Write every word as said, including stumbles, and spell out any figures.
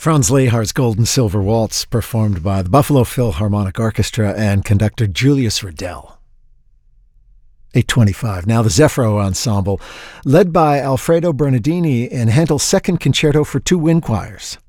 Franz Lehar's Gold and Silver Waltz, performed by the Buffalo Philharmonic Orchestra and conductor Julius Riddell. eight twenty-five. Now the Zeffiro Ensemble, led by Alfredo Bernardini in Handel's Second Concerto for Two Wind Choirs.